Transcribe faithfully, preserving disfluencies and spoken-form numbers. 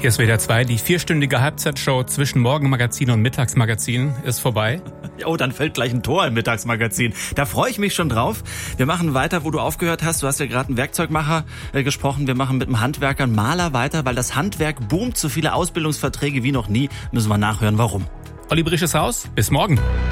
Hier ist W D R zwei, die vierstündige Halbzeitshow zwischen Morgenmagazin und Mittagsmagazin ist vorbei. Oh, dann fällt gleich ein Tor im Mittagsmagazin. Da freue ich mich schon drauf. Wir machen weiter, wo du aufgehört hast. Du hast ja gerade einen Werkzeugmacher äh, gesprochen. Wir machen mit einem Handwerker, einem Maler weiter, weil das Handwerk boomt. So viele Ausbildungsverträge wie noch nie. Müssen wir nachhören, warum. Olli Brich ist raus. Bis morgen.